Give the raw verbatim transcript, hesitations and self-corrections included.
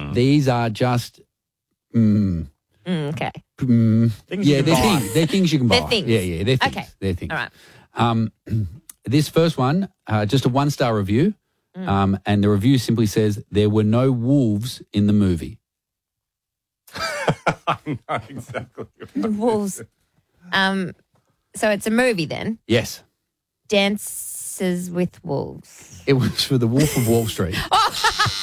These are just, mm, Mm, okay. mm, Things you yeah, can they're buy. things. They're things you can buy. They're things. Yeah, yeah, they're things. Okay. They're things. All right. Um, this first one, uh, just a one-star review, Mm. um, and the review simply says, there were no wolves in the movie. I know exactly. The wolves. Um, so it's a movie then. Yes. Dances with Wolves. It was for the Wolf of Wall Street.